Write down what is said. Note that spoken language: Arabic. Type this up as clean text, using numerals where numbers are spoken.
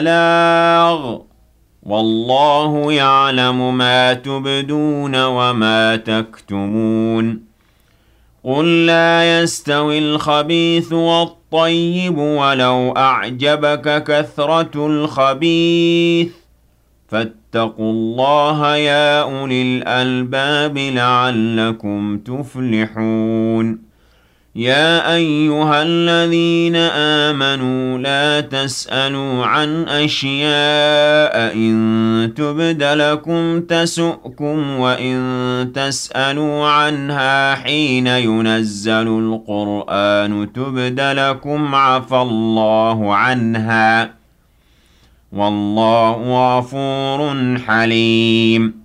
بلاغ والله يعلم ما تبدون وما تكتمون قل لا يستوي الخبيث والطيب ولو أعجبك كثرة الخبيث فاتقوا الله يا أولي الألباب لعلكم تفلحون يا أيها الذين آمنوا لا تسألوا عن أشياء إن تبد لكم تسؤكم وإن تسألوا عنها حين ينزل القرآن تبد لكم عفى الله عنها والله غفور حليم